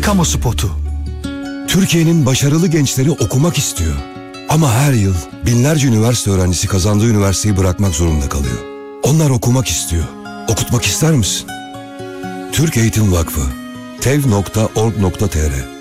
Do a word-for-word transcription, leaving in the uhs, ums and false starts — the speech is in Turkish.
kamu spotu. Türkiye'nin başarılı gençleri okumak istiyor. Ama her yıl binlerce üniversite öğrencisi kazandığı üniversiteyi bırakmak zorunda kalıyor. Onlar okumak istiyor. Okutmak ister misin? Türk Eğitim Vakfı tev nokta org nokta tr